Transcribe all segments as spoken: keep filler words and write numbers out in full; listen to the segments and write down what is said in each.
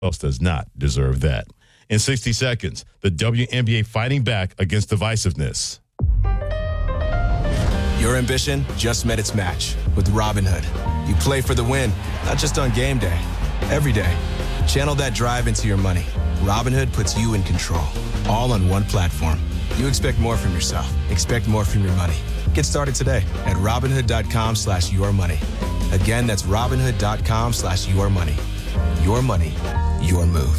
else does not deserve that. In sixty seconds, the W N B A fighting back against divisiveness. Your ambition just met its match with Robinhood. You play for the win, not just on game day, every day. Channel that drive into your money. Robinhood puts you in control, all on one platform. You expect more from yourself. Expect more from your money. Get started today at Robinhood.com slash your money. Again, that's Robinhood.com slash your money. Your money, your move.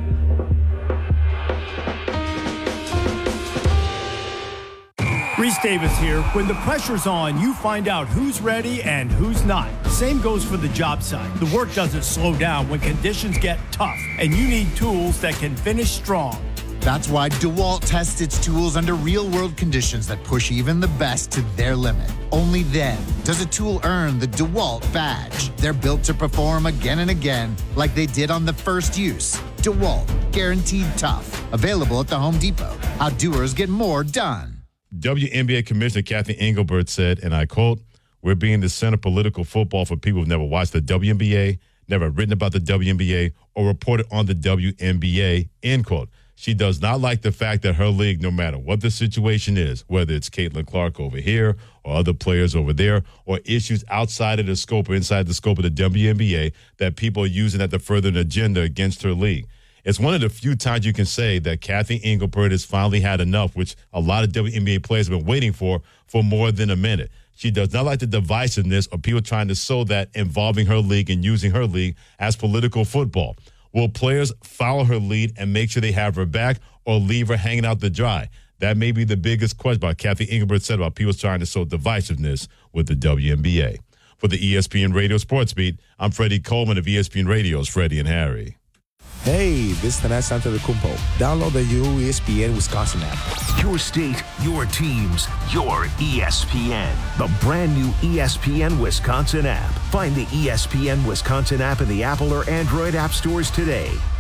Reese Davis here. When the pressure's on, you find out who's ready and who's not. Same goes for the job site. The work doesn't slow down when conditions get tough, and you need tools that can finish strong. That's why DeWalt tests its tools under real-world conditions that push even the best to their limit. Only then does a tool earn the DeWalt badge. They're built to perform again and again like they did on the first use. DeWalt, guaranteed tough. Available at the Home Depot. How doers get more done. W N B A Commissioner Kathy Engelbert said, and I quote, "We're being the center of political football for people who've never watched the W N B A, never written about the W N B A, or reported on the W N B A," end quote. She does not like the fact that her league, no matter what the situation is, whether it's Caitlin Clark over here or other players over there, or issues outside of the scope or inside the scope of the W N B A, that people are using that to further an agenda against her league. It's one of the few times you can say that Kathy Engelbert has finally had enough, which a lot of W N B A players have been waiting for for more than a minute. She does not like the divisiveness of people trying to sow that involving her league and using her league as political football. Will players follow her lead and make sure they have her back, or leave her hanging out to dry? That may be the biggest question about Kathy Engelbert said about people trying to sow divisiveness with the W N B A. For the E S P N Radio Sports Beat, I'm Freddie Coleman of E S P N Radio's Freddie and Harry. Hey, this is Tanas Antetokounmpo. Download the new E S P N Wisconsin app. Your state, your teams, your E S P N. The brand new E S P N Wisconsin app. Find the E S P N Wisconsin app in the Apple or Android app stores today.